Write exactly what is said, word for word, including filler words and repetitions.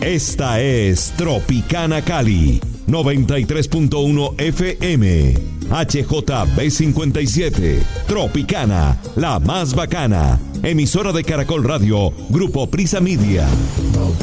Esta es Tropicana Cali, noventa y tres punto uno F M, H J B cincuenta y siete, Tropicana, la más bacana, emisora de Caracol Radio, Grupo Prisa Media.